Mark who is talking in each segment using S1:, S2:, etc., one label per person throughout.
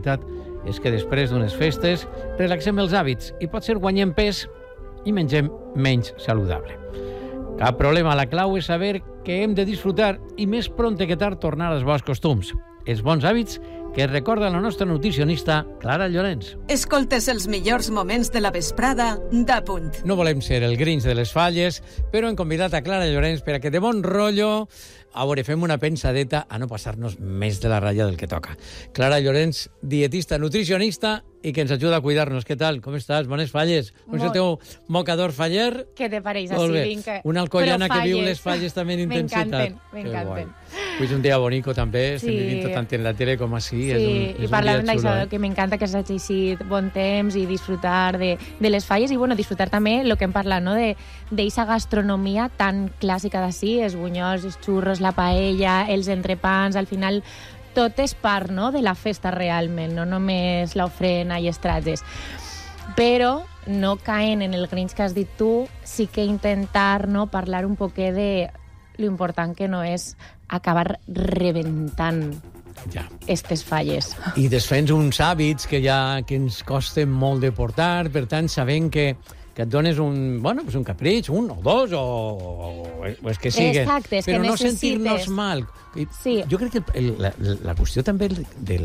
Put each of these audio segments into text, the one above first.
S1: veritat és que després d'unes festes relaxem els hàbits i potser guanyem pes i mengem menys saludable. Cap problema, la clau és saber que hem de disfrutar i més prompte que tard tornar als bons costums. Els bons hàbits que recorda la nostra nutricionista Clara Llorens.
S2: Escoltes els millors moments de la vesprada d'Apunt.
S1: No volem ser el Grinch de les falles, però hem convidat a Clara Llorens per a que de bon rotllo a veure, fem una pensadeta a no passar-nos més de la ratlla del que toca. Clara Llorens, dietista, nutricionista i que ens ajuda a cuidar-nos. Què tal? Com estàs? Bones falles. Com és el teu mocador faller?
S3: Què te pareix? Així, vinca.
S1: Una alcoiana que viu les falles també en intensitat.
S3: M'encanten.
S1: Avui és un dia bonico també, estem vivint tant en la tele com així.
S3: Sí, i parlàvem d'això, que m'encanta que s'hagi així bon temps i disfrutar de les falles i, bueno, disfrutar també el que hem parlat, no?, d'eixa gastronomia tan clàssica d'ací, els bunyols, els xurros, la paella, els entrepans, al final tot és part, no?, de la festa realment, no només l'ofrena i els tratges. Però no caent en el Grinch que has dit tu, sí que intentar, no?, parlar un poquet de lo important que no és acabar rebentant estes falles.
S1: I desfent uns hàbits que ens costen molt de portar, per tant, sabent que et dones un capritx, un o dos, o els que siguin.
S3: Exacte,
S1: però
S3: que
S1: no
S3: necessites.
S1: sentir-nos mal.
S3: Sí.
S1: Jo crec que la qüestió també de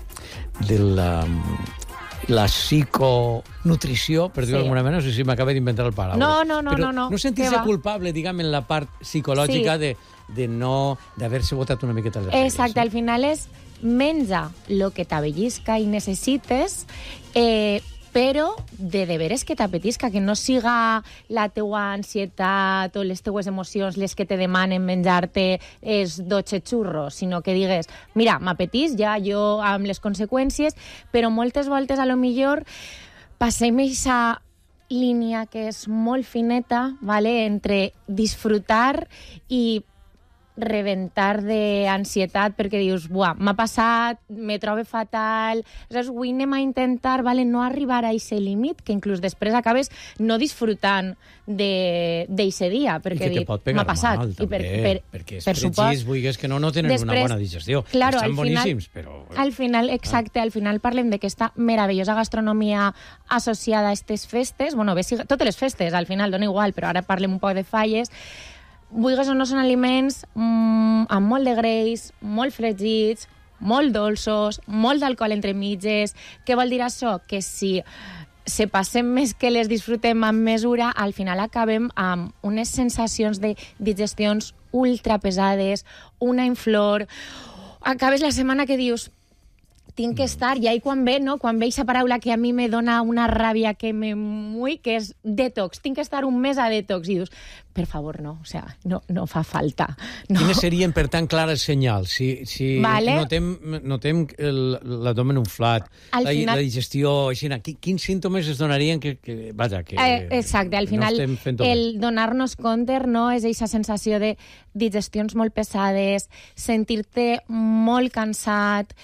S1: la psiconutrició, per dir-ho d'alguna manera, no sé si m'acaba d'inventar el paraula.
S3: No.
S1: No sentir-se culpable, diguem, en la part psicològica de d'haver-se botat una miqueta les regles.
S3: Exacte, al final és menja el que t'avellisca i necessites, però de veres que t'apetisca, que no siga la teua ansietat o les teues emocions les que te demanen menjar-te els 12 xurros, sinó que digues, mira, m'apetís ja jo amb les conseqüències, però moltes voltes a lo millor passem aquesta línia que és molt fineta, ¿vale?, entre disfrutar i rebentar d'ansietat perquè dius, buah, m'ha passat, me trobo fatal, saps? Avui anem a intentar, vale, no arribar a aquest límit, que inclús després acabes no disfrutant d'aquest dia, perquè
S1: i que te pot pegar
S3: m'ha passat.
S1: mal, també, perquè els fregits, vulguis que no tenen una bona digestió.
S3: Claro,
S1: estan boníssims, però...
S3: Al final, exacte, al final parlem d'aquesta meravellosa gastronomia associada a aquestes festes, bueno, totes les festes, al final dona igual, però ara parlem un poc de falles. Vulguis o no, són aliments amb molt de greix, molt fregits, molt dolços, molt d'alcohol entre mitges. Què vol dir això? Que si se passem més que les disfrutem amb mesura, al final acabem amb unes sensacions de digestions ultra pesades, una inflor. Acabes la setmana que dius, tinc que estar, i ahí quan ve aquesta paraula que a mi me dona una ràbia que me mull, que és detox, tinc que estar un mes a detox, i dius, per favor, no, o sea, no fa falta. No.
S1: Quines serien, per tant, clares senyals? Si
S3: vale.
S1: notem l'abdomen inflat, la digestió, així, quins símptomes es donarien
S3: exacte, al final, el donar-nos compte, no, és aquesta sensació de digestions molt pesades, sentir-te molt cansat,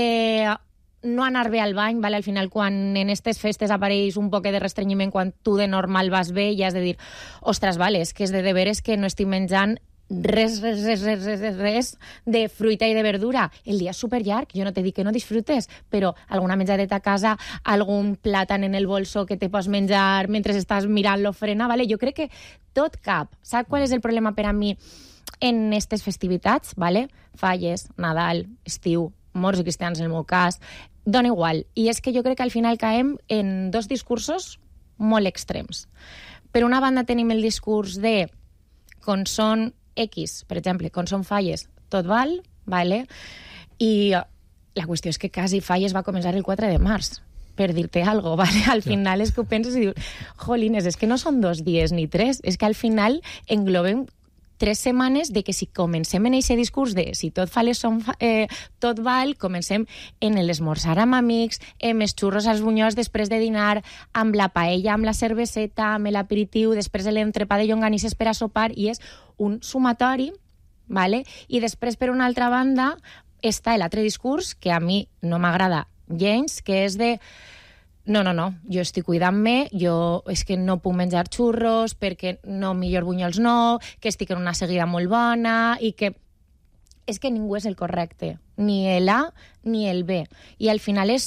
S3: no anar bé al bany, vale? Al final, quan en aquestes festes apareix un poc de restrenyiment, quan tu de normal vas bé, i has de dir, ostres, vale, és que és de veres que no estic menjant res de fruita i de verdura. El dia és superllarg, jo no t'he dit que no disfrutes, però alguna menjadeta a casa, algun plàtan en el bolso que te pots menjar mentre estàs mirant l'ofrena, vale? Jo crec que tot cap. Saps qual és el problema per a mi en aquestes festivitats? Vale? Falles, Nadal, estiu, morts i cristians en el meu cas, dona igual. I és que jo crec que al final caem en dos discursos molt extrems. Per una banda tenim el discurs de quan són X, per exemple, quan són falles, tot val, vale? I la qüestió és que quasi falles va començar el 4 de març, per dir-te alguna cosa, vale? Al final és que ho penses i dius, jolines, és que no són 2 dies ni 3, és que al final englobem 3 setmanes de que si comencem en aquest discurs de si tot tot val, comencem en l'esmorzar amb amics, amb els xurros als bunyols després de dinar, amb la paella, amb la cerveseta, amb l'aperitiu, després de l'entrepà de llonganisses per a sopar, i és un sumatori, vale? I després, per una altra banda, està l'altre discurs, que a mi no m'agrada gens, que és de no, jo estic cuidant-me, jo és que no puc menjar xurros perquè no, millor bunyols no, que estic en una seguida molt bona, i que és que ningú és el correcte, ni el A ni el B. I al final és